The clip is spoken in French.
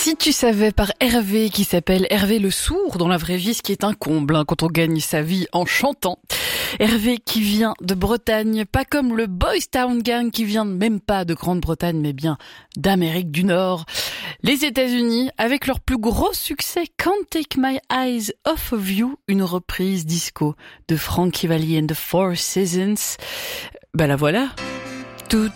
Si tu savais par Hervé, qui s'appelle Hervé le Sourd dans la vraie vie, ce qui est un comble quand on gagne sa vie en chantant. Hervé qui vient de Bretagne, pas comme le Boys Town Gang qui vient même pas de Grande-Bretagne mais bien d'Amérique du Nord. Les États-Unis avec leur plus gros succès Can't Take My Eyes Off of You, une reprise disco de Frankie Valli and the Four Seasons. La voilà. Toute